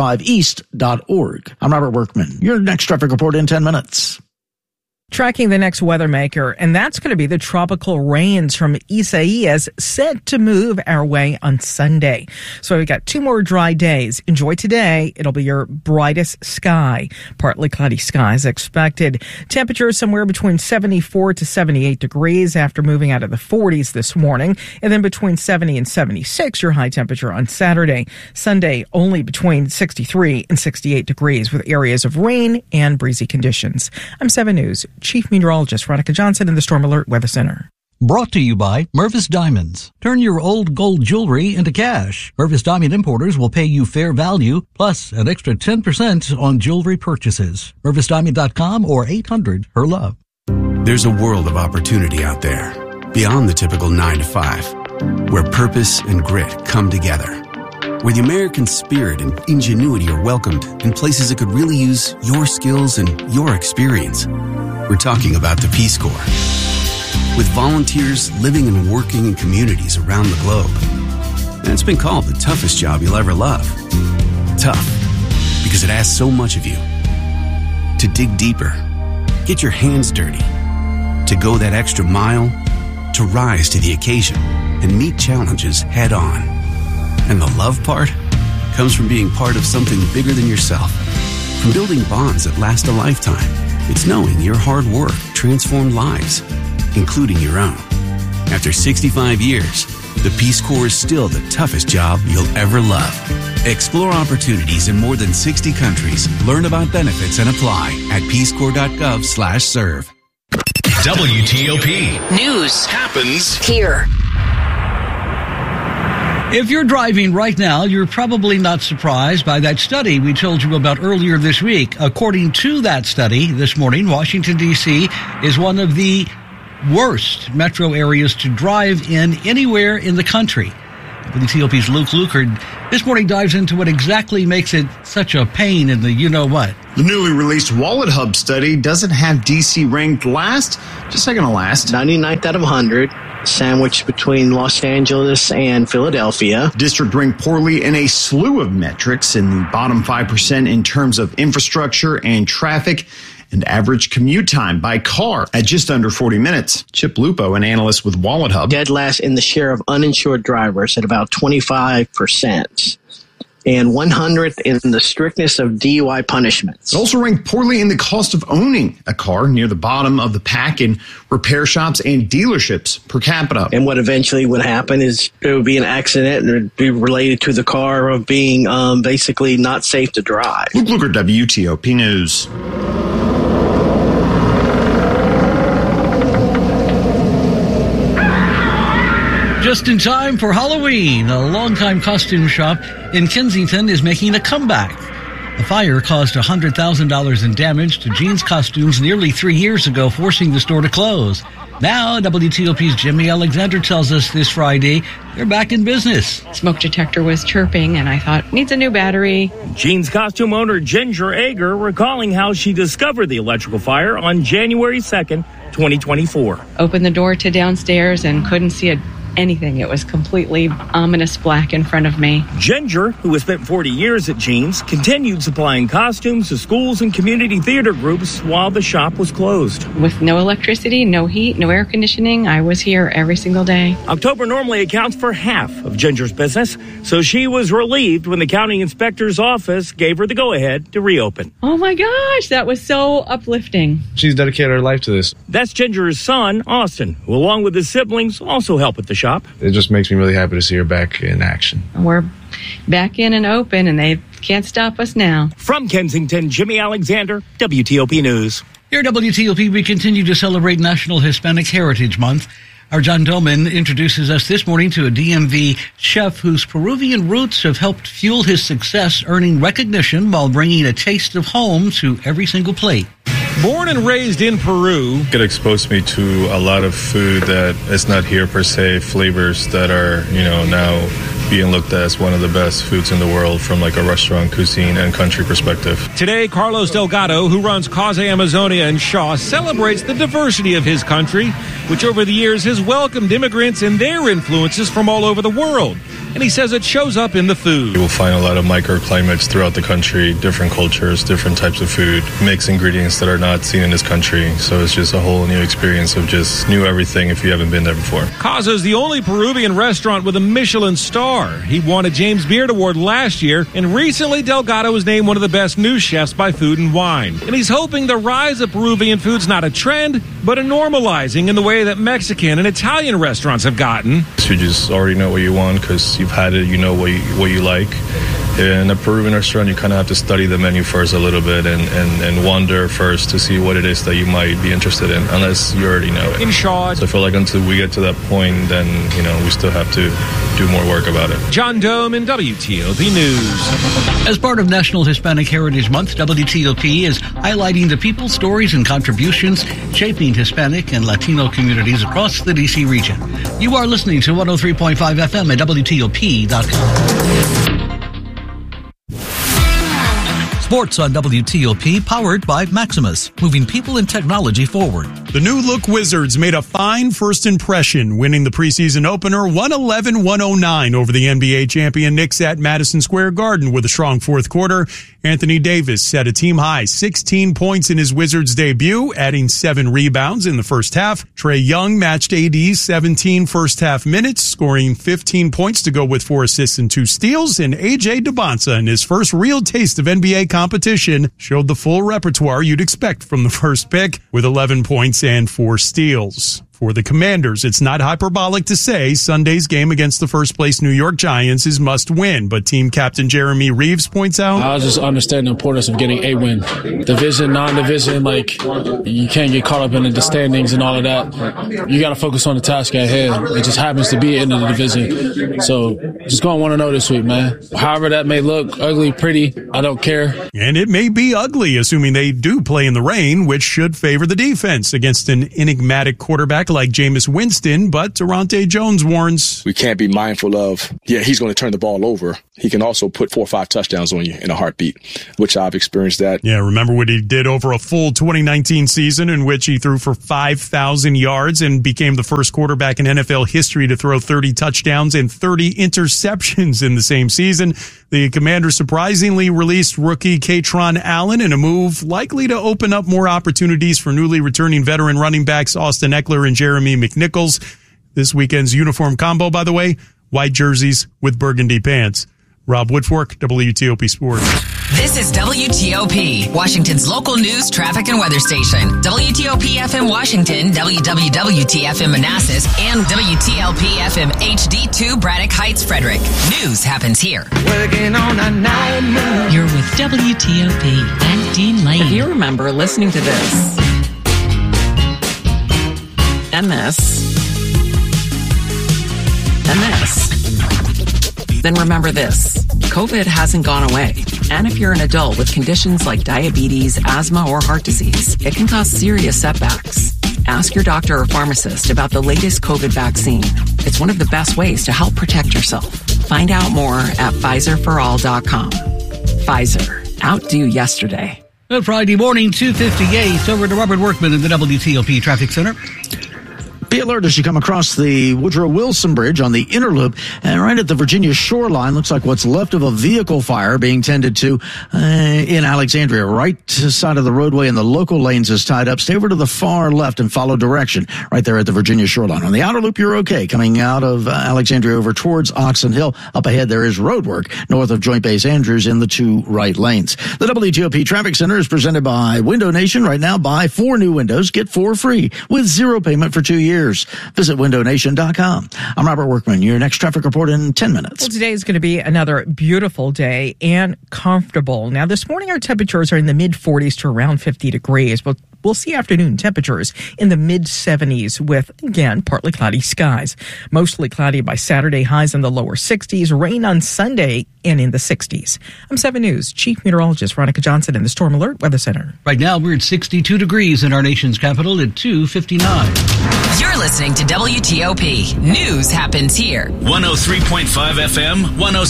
cs5east.org. I'm Robert Workman. Your next traffic report in 10 minutes.
Tracking the next weather maker, and that's going to be the tropical rains from Isaias, set to move our way on Sunday. So we've got 2 more dry days. Enjoy today. It'll be your brightest sky. Partly cloudy skies expected. Temperatures somewhere between 74 to 78 degrees after moving out of the 40s this morning, and then between 70 and 76 your high temperature on Saturday. Sunday only between 63 and 68 degrees with areas of rain and breezy conditions. I'm 7 News Chief Meteorologist Veronica Johnson in the Storm Alert Weather Center.
Brought to you by Mervis Diamonds. Turn your old gold jewelry into cash. Mervis Diamond Importers will pay you fair value plus an extra 10% on jewelry purchases. MervisDiamond.com or 800-HER-LOVE.
There's a world of opportunity out there beyond the typical 9 to 5, where purpose and grit come together, where the American spirit and ingenuity are welcomed in places that could really use your skills and your experience. We're talking about the Peace Corps. With volunteers living and working in communities around the globe. And it's been called the toughest job you'll ever love. Tough, because it asks so much of you. To dig deeper, get your hands dirty, to go that extra mile, to rise to the occasion and meet challenges head on. And the love part? comes from being part of something bigger than yourself. From building bonds that last a lifetime, it's knowing your hard work transformed lives, including your own. After 65 years, the Peace Corps is still the toughest job you'll ever love. Explore opportunities in more than 60 countries. Learn about benefits and apply at peacecorps.gov/serve.
WTOP.
News
happens
here.
If you're driving right now, you're probably not surprised by that study we told you about earlier this week. According to that study this morning, Washington, D.C. is one of the worst metro areas to drive in anywhere in the country. WTOP's Luke Lukard this morning dives into what exactly makes it such a pain in the you-know-what.
The newly released Wallet Hub study doesn't have D.C. ranked last, just second to last.
99th out of 100, sandwiched between Los Angeles and Philadelphia.
District ranked poorly in a slew of metrics, in the bottom 5% in terms of infrastructure and traffic, and average commute time by car at just under 40 minutes. Chip Lupo, an analyst with Wallet Hub.
Dead last in the share of uninsured drivers at about 25%. And 100th in the strictness of DUI punishments.
It also ranked poorly in the cost of owning a car, near the bottom of the pack in repair shops and dealerships per capita.
And what eventually would happen is there would be an accident and it would be related to the car of being basically not safe to drive.
Luke Luker, WTOP News.
Just in time for Halloween, a longtime costume shop in Kensington is making a comeback. A fire caused $100,000 in damage to jeans costumes nearly 3 years ago, forcing the store to close. Now, WTOP's Jimmy Alexander tells us this Friday they're back in business.
Smoke detector was chirping, and I thought, needs a new battery.
Jeans costume owner Ginger Ager recalling how she discovered the electrical fire on January 2nd, 2024.
Opened the door to downstairs and couldn't see anything. It was completely ominous black in front of me.
Ginger, who has spent 40 years at Jeans, continued supplying costumes to schools and community theater groups while the shop was closed.
With no electricity, no heat, no air conditioning, I was here every single day.
October normally accounts for half of Ginger's business, so she was relieved when the county inspector's office gave her the go-ahead to reopen.
Oh my gosh, that was so uplifting.
She's dedicated her life to this.
That's Ginger's son, Austin, who along with his siblings also help at the shop.
It just makes me really happy to see her back in action.
We're back in and open, and they can't stop us now.
From Kensington, Jimmy Alexander, WTOP News.
Here at WTOP, we continue to celebrate National Hispanic Heritage Month. Our John Doman introduces us this morning to a DMV chef whose Peruvian roots have helped fuel his success, earning recognition while bringing a taste of home to every single plate.
Born and raised in Peru.
It exposed me to a lot of food that is not here per se, flavors that are, now being looked at as one of the best foods in the world from like a restaurant, cuisine, and country perspective.
Today, Carlos Delgado, who runs Cause Amazonia in Shaw, celebrates the diversity of his country, which over the years has welcomed immigrants and their influences from all over the world. And he says it shows up in the food.
You will find a lot of microclimates throughout the country, different cultures, different types of food, mixed ingredients that are not seen in this country. So it's just a whole new experience of just new everything if you haven't been there before.
Casa is the only Peruvian restaurant with a Michelin star. He won a James Beard Award last year, and recently Delgado was named one of the best new chefs by Food and Wine. And he's hoping the rise of Peruvian food's not a trend, but a normalizing in the way that Mexican and Italian restaurants have gotten.
You just already know what you want because you've had it, you know what you like. In a Peruvian restaurant, you kind of have to study the menu first a little bit and wonder first to see what it is that you might be interested in, unless you already know it.
In short,
so I feel like until we get to that point, then, we still have to do more work about it.
John Doman, WTOP News.
As part of National Hispanic Heritage Month, WTOP is highlighting the people, stories, and contributions shaping Hispanic and Latino communities across the D.C. region. You are listening to 103.5 FM at WTOP.com.
Sports on WTOP, powered by Maximus, moving people and technology forward.
The new look Wizards made a fine first impression, winning the preseason opener 111-109 over the NBA champion Knicks at Madison Square Garden with a strong fourth quarter. Anthony Davis set a team-high 16 points in his Wizards debut, adding 7 rebounds in the first half. Trae Young matched AD's 17 first-half minutes, scoring 15 points to go with 4 assists and 2 steals. And A.J. Dubonsa, in his first real taste of NBA competition, showed the full repertoire you'd expect from the first pick, with 11 points and 4 steals. For the Commanders, it's not hyperbolic to say Sunday's game against the first-place New York Giants is must-win, but team captain Jeremy Reeves points out,
I just understand the importance of getting a win. Division, non-division, you can't get caught up in the standings and all of that. You got to focus on the task at hand. It just happens to be in the division. So just going 1-0 this week, man. However that may look, ugly, pretty, I don't care.
And it may be ugly, assuming they do play in the rain, which should favor the defense against an enigmatic quarterback like Jameis Winston, but Durante Jones warns,
we can't be mindful of, he's going to turn the ball over. He can also put 4 or 5 touchdowns on you in a heartbeat, which I've experienced that.
Yeah, remember what he did over a full 2019 season in which he threw for 5,000 yards and became the first quarterback in NFL history to throw 30 touchdowns and 30 interceptions in the same season. The Commanders surprisingly released rookie Katron Allen in a move likely to open up more opportunities for newly returning veteran running backs Austin Eckler and Jeremy McNichols. This weekend's uniform combo, by the way, white jerseys with burgundy pants. Rob Woodfork, WTOP Sports.
This is WTOP, Washington's local news, traffic, and weather station. WTOP FM Washington, WWWT-FM Manassas, and WTLP FM HD2 Braddock Heights, Frederick. News happens here.
Working on a night moon.
You're with WTOP and Dean Lane.
If you remember listening to this, and this, and this, then remember this. COVID hasn't gone away. And if you're an adult with conditions like diabetes, asthma, or heart disease, it can cause serious setbacks. Ask your doctor or pharmacist about the latest COVID vaccine. It's one of the best ways to help protect yourself. Find out more at PfizerForAll.com. Pfizer. Outdo yesterday.
Good Friday morning, 2:58. Over to Robert Workman in the WTOP Traffic Center.
Be alert as you come across the Woodrow Wilson Bridge on the inner loop and right at the Virginia shoreline. Looks like what's left of a vehicle fire being tended to in Alexandria. Right side of the roadway and the local lanes is tied up. Stay over to the far left and follow direction right there at the Virginia shoreline. On the outer loop, you're okay. Coming out of Alexandria over towards Oxon Hill. Up ahead, there is road work north of Joint Base Andrews in the 2 right lanes. The WTOP Traffic Center is presented by Window Nation. Right now, buy 4 new windows, get 4 free with 0 payment for 2 years. Visit windownation.com. I'm Robert Workman. Your next traffic report in 10 minutes.
Well, today is going to be another beautiful day and comfortable. Now, this morning our temperatures are in the mid-40s to around 50 degrees, but we'll see afternoon temperatures in the mid-70s with, again, partly cloudy skies. Mostly cloudy by Saturday, highs in the lower 60s, rain on Sunday and in the 60s. I'm 7 News Chief Meteorologist Veronica Johnson in the Storm Alert Weather Center.
Right now, we're at 62 degrees in our nation's capital at 2:59.
You're listening to WTOP. News happens here.
103.5 FM,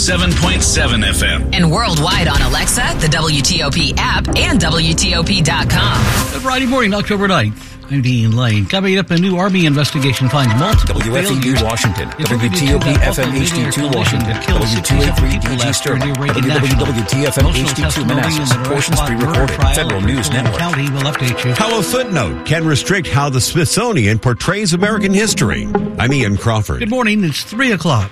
107.7 FM.
And worldwide on Alexa, the WTOP app, and WTOP.com.
Friday morning, October 9th. I'm Dean Lane. Coming up, a new Army investigation finds multiple
WFEU Washington, WTOP FM HD2 Washington, W283 DG Sterling, WWWT-FM HD2 Manassas. Portions pre-recorded. Federal News Network.
County will update you.
How a footnote can restrict how the Smithsonian portrays American history. I'm Ian Crawford.
Good morning. It's 3 o'clock.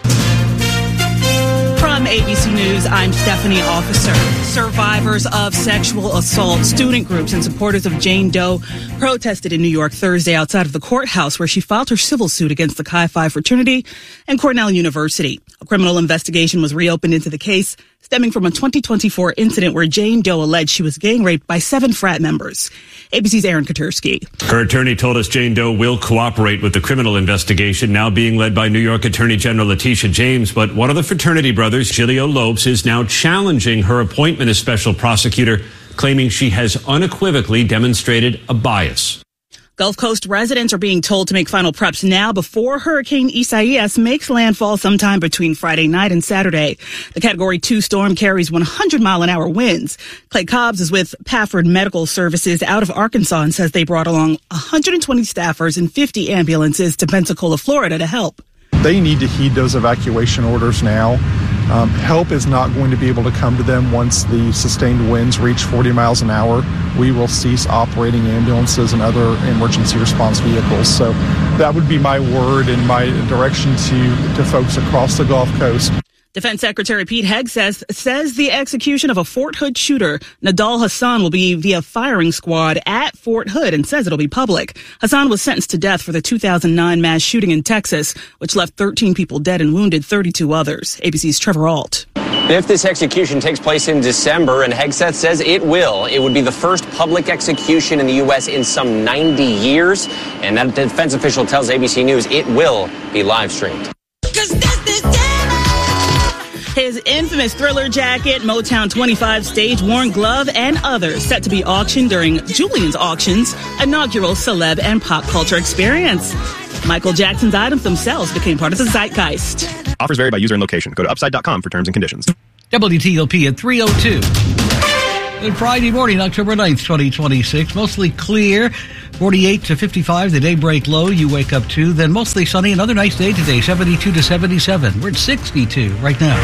From ABC News, I'm Stephanie Officer. Survivors of sexual assault, student groups, and supporters of Jane Doe protested in New York Thursday outside of the courthouse where she filed her civil suit against the Chi Phi fraternity and Cornell University. A criminal investigation was reopened into the case stemming from a 2024 incident where Jane Doe alleged she was gang raped by 7 frat members. ABC's Aaron Katursky.
Her attorney told us Jane Doe will cooperate with the criminal investigation now being led by New York Attorney General Letitia James. But one of the fraternity brothers, Giglio Lopes, is now challenging her appointment as special prosecutor, claiming she has unequivocally demonstrated a bias.
Gulf Coast residents are being told to make final preps now before Hurricane Isaias makes landfall sometime between Friday night and Saturday. The Category 2 storm carries 100-mile-an-hour winds. Clay Cobbs is with Pafford Medical Services out of Arkansas and says they brought along 120 staffers and 50 ambulances to Pensacola, Florida to help.
They need to heed those evacuation orders now. Help is not going to be able to come to them once the sustained winds reach 40 miles an hour. We will cease operating ambulances and other emergency response vehicles. So that would be my word and my direction to folks across the Gulf Coast.
Defense Secretary Pete Hegseth says the execution of a Fort Hood shooter, Nadal Hassan, will be via firing squad at Fort Hood and says it'll be public. Hassan was sentenced to death for the 2009 mass shooting in Texas, which left 13 people dead and wounded 32 others. ABC's Trevor Ault.
If this execution takes place in December, and Hegseth says it will, it would be the first public execution in the U.S. in some 90 years. And that defense official tells ABC News it will be live streamed.
His infamous Thriller jacket, Motown 25 stage-worn glove, and others set to be auctioned during Julian's Auctions inaugural celeb and pop culture experience. Michael Jackson's items themselves became part of the zeitgeist.
Offers vary by user and location. Go to upside.com for terms and conditions.
WTOP at 3:02. And Friday morning, October 9th, 2026. Mostly clear. 48 to 55, the daybreak low you wake up to. Then mostly sunny. Another nice day today, 72 to 77. We're at 62 right now.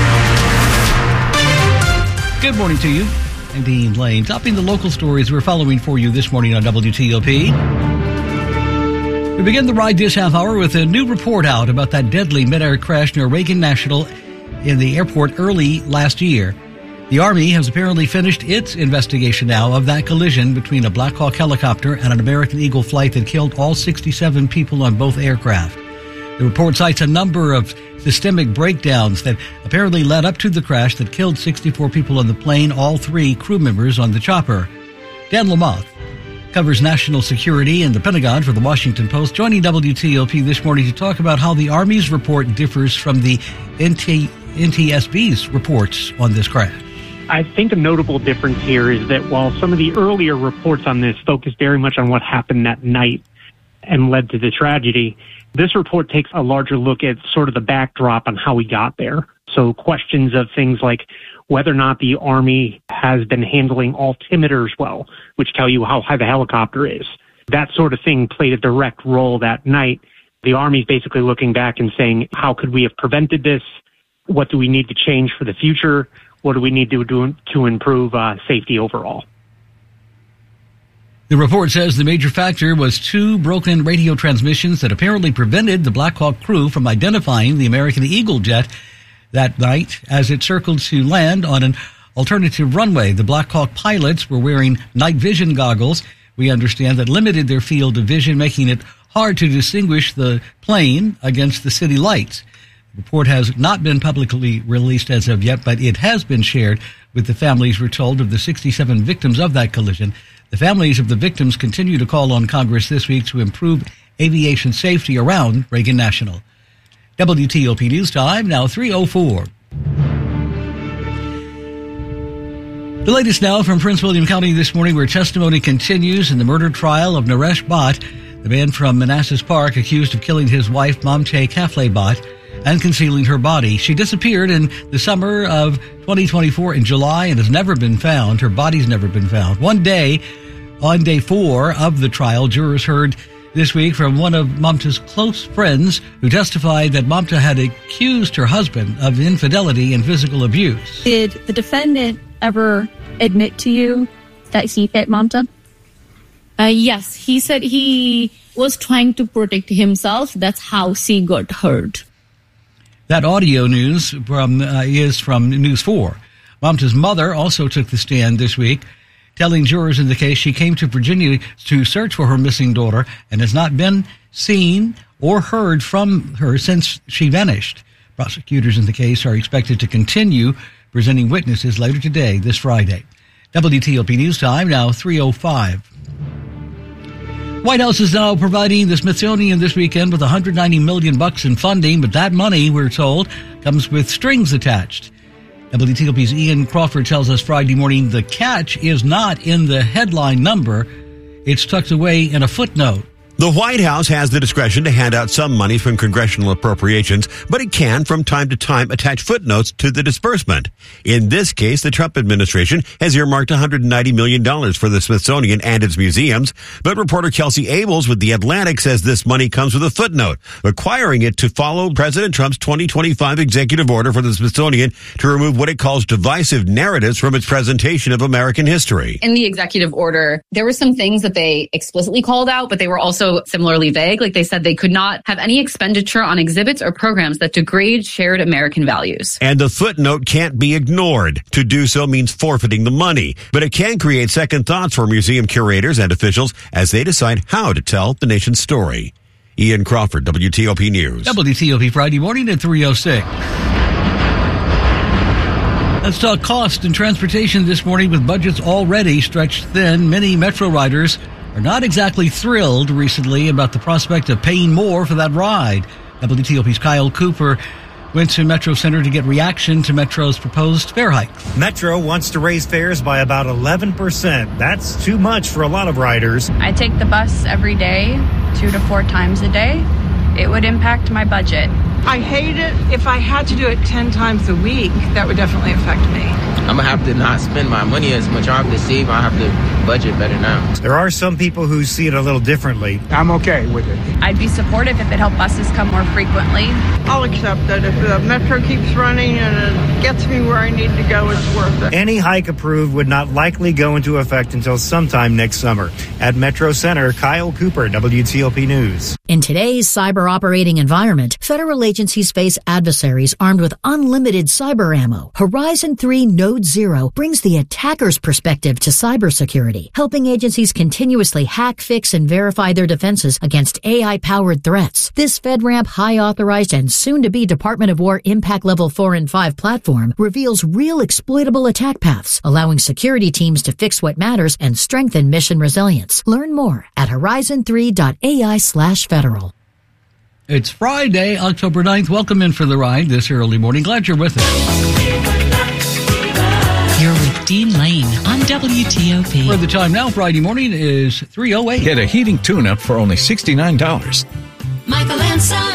Good morning to you. I'm Dean Lane. Topping the local stories we're following for you this morning on WTOP. We begin the ride this half hour with a new report out about that deadly mid-air crash near Reagan National in the airport early last year. The Army has apparently finished its investigation now of that collision between a Black Hawk helicopter and an American Eagle flight that killed all 67 people on both aircraft. The report cites a number of systemic breakdowns that apparently led up to the crash that killed 64 people on the plane, all 3 crew members on the chopper. Dan Lamothe covers national security and the Pentagon for the Washington Post, joining WTOP this morning to talk about how the Army's report differs from the NTSB's reports on this crash.
I think a notable difference here is that while some of the earlier reports on this focused very much on what happened that night and led to the tragedy, this report takes a larger look at sort of the backdrop on how we got there. So questions of things like whether or not the Army has been handling altimeters well, which tell you how high the helicopter is. That sort of thing played a direct role that night. The Army's basically looking back and saying, how could we have prevented this? What do we need to change for the future? What do we need to do to improve safety overall?
The report says the major factor was 2 broken radio transmissions that apparently prevented the Black Hawk crew from identifying the American Eagle jet that night as it circled to land on an alternative runway. The Black Hawk pilots were wearing night vision goggles, we understand, that limited their field of vision, making it hard to distinguish the plane against the city lights. The report has not been publicly released as of yet, but it has been shared with the families, we're told, of the 67 victims of that collision. The families of the victims continue to call on Congress this week to improve aviation safety around Reagan National. WTOP News Time, now 3:04. The latest now from Prince William County this morning, where testimony continues in the murder trial of Naresh Bhatt, the man from Manassas Park accused of killing his wife, Mamta Kafle Bhatt, and concealing her body. She disappeared in the summer of 2024 in July and has never been found. Her body's never been found. One day, on day 4 of the trial, jurors heard this week from one of Mamta's close friends who testified that Mamta had accused her husband of infidelity and physical abuse.
Did the defendant ever admit to you that he hit Mamta?
Yes, he said he was trying to protect himself. That's how she got hurt.
That audio news is from News 4. Mamta's mother also took the stand this week, telling jurors in the case she came to Virginia to search for her missing daughter and has not been seen or heard from her since she vanished. Prosecutors in the case are expected to continue presenting witnesses later today, this Friday. WTOP News Time, now 3:05. White House is now providing the Smithsonian this weekend with $190 million in funding, but that money, we're told, comes with strings attached. WTOP's Ian Crawford tells us Friday morning the catch is not in the headline number. It's tucked away in a footnote.
The White House has the discretion to hand out some money from congressional appropriations, but it can, from time to time, attach footnotes to the disbursement. In this case, the Trump administration has earmarked $190 million for the Smithsonian and its museums, but reporter Kelsey Abels with The Atlantic says this money comes with a footnote, requiring it to follow President Trump's 2025 executive order for the Smithsonian to remove what it calls divisive narratives from its presentation of American history.
In the executive order, there were some things that they explicitly called out, but they were also similarly vague. Like they said they could not have any expenditure on exhibits or programs that degrade shared American values.
And the footnote can't be ignored. To do so means forfeiting the money, but it can create second thoughts for museum curators and officials as they decide how to tell the nation's story. Ian Crawford, WTOP News.
WTOP Friday morning at 3:06. Let's talk cost and transportation this morning with budgets already stretched thin. Many Metro riders are not exactly thrilled recently about the prospect of paying more for that ride. WTOP's Kyle Cooper went to Metro Center to get reaction to Metro's proposed fare hike.
Metro wants to raise fares by about 11%. That's too much for a lot of riders.
I take the bus every day, 2 to 4 times a day. It would impact my budget.
I hate it. If I had to do it 10 times a week, that would definitely affect me.
I'm going to have to not spend my money as much. I have to save. I have to budget better now.
There are some people who see it a little differently.
I'm okay with it.
I'd be supportive if it helped buses come more frequently.
I'll accept that. If the Metro keeps running and it gets me where I need to go, it's worth it.
Any hike approved would not likely go into effect until sometime next summer. At Metro Center, Kyle Cooper, WTOP News.
In today's cyber operating environment, federal agencies face adversaries armed with unlimited cyber ammo. Horizon 3 Node Zero brings the attacker's perspective to cybersecurity, helping agencies continuously hack, fix, and verify their defenses against AI-powered threats. This FedRAMP high-authorized and soon-to-be Department of War Impact Level 4 and 5 platform reveals real exploitable attack paths, allowing security teams to fix what matters and strengthen mission resilience. Learn more at horizon3.ai/federal.
It's Friday, October 9th. Welcome in for the ride this early morning. Glad you're with us.
You're with Dean Lane on WTOP.
Where the time now, Friday morning, is 3:08.
Get a heating tune-up for only $69.
Michael and Son.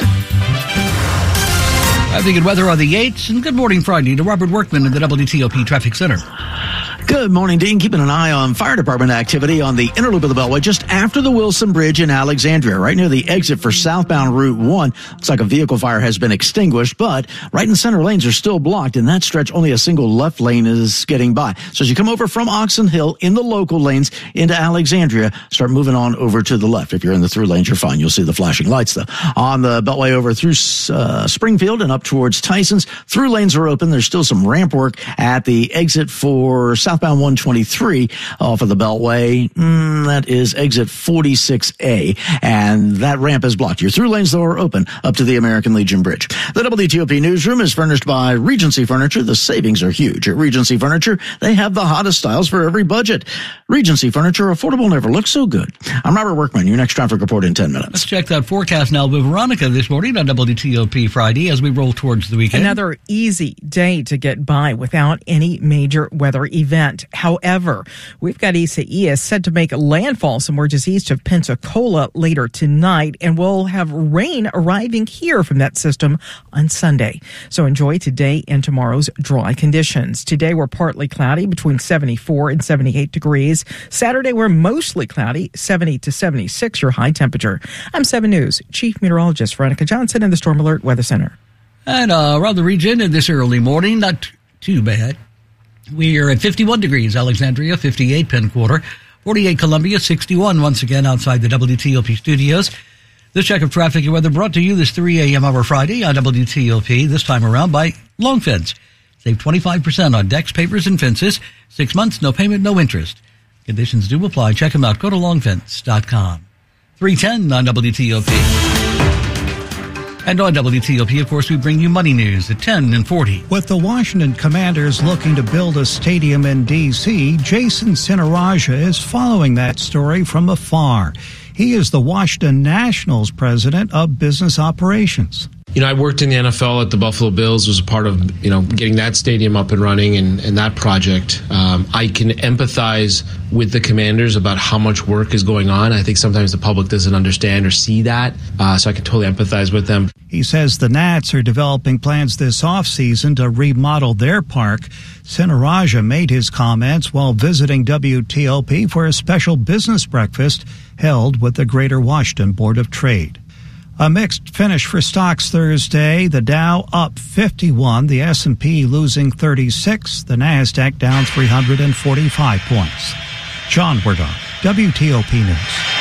I think weather on the 8th. And good morning, Friday, to Robert Workman in the WTOP Traffic Center.
Good morning, Dean. Keeping an eye on fire department activity on the inner loop of the Beltway just after the Wilson Bridge in Alexandria, right near the exit for southbound Route 1. Looks like a vehicle fire has been extinguished, but right in the center lanes are still blocked. In that stretch, only a single left lane is getting by. So as you come over from Oxon Hill in the local lanes into Alexandria, start moving on over to the left. If you're in the through lanes, you're fine. You'll see the flashing lights, though. On the Beltway over through Springfield and up towards Tyson's, through lanes are open. There's still some ramp work at the exit for southbound 123 off of the Beltway. That is exit 46A, and that ramp is blocked. Your through lanes, though, are open up to the American Legion Bridge. The WTOP newsroom is furnished by Regency Furniture. The savings are huge. At Regency Furniture, they have the hottest styles for every budget. Regency Furniture, affordable never looks so good. I'm Robert Workman, your next traffic report in 10 minutes.
Let's check that forecast now with Veronica this morning on WTOP Friday as we roll towards the weekend.
Another easy day to get by without any major weather event. However, we've got Isaias set to make landfall somewhere just east of Pensacola later tonight, and we'll have rain arriving here from that system on Sunday. So enjoy today and tomorrow's dry conditions. Today we're partly cloudy between 74 and 78 degrees. Saturday we're mostly cloudy, 70 to 76 your high temperature. I'm 7 News Chief Meteorologist Veronica Johnson in the Storm Alert Weather Center.
And around the region in this early morning, not too bad. We are at 51 degrees, Alexandria, 58 Penn Quarter, 48 Columbia, 61 once again outside the WTOP studios. This check of traffic and weather brought to you this 3 a.m. hour Friday on WTOP, this time around by Long Fence. Save 25% on decks, pavers, and fences. 6 months, no payment, no interest. Conditions do apply. Check them out. Go to longfence.com. 3:10 on WTOP. And on WTOP, of course, we bring you money news at 10 and 40.
With the Washington Commanders looking to build a stadium in D.C., Jason Sinaraja is following that story from afar. He is the Washington Nationals president of business operations.
I worked in the NFL at the Buffalo Bills, was a part of, getting that stadium up and running and that project. I can empathize with the Commanders about how much work is going on. I think sometimes the public doesn't understand or see that, so I can totally empathize with them.
He says the Nats are developing plans this offseason to remodel their park. Sinaraja made his comments while visiting WTOP for a special business breakfast held with the Greater Washington Board of Trade. A mixed finish for stocks Thursday. The Dow up 51, the S&P losing 36, the Nasdaq down 345 points. John Wardon, WTOP News.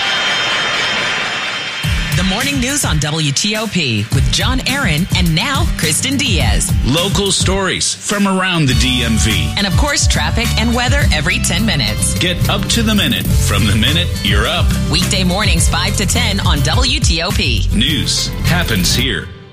The morning news on WTOP with John Aaron and now Kristen Diaz.
Local stories from around the DMV.
And of course, traffic and weather every 10 minutes.
Get up to the minute from the minute you're up.
Weekday mornings 5 to 10 on WTOP.
News happens here.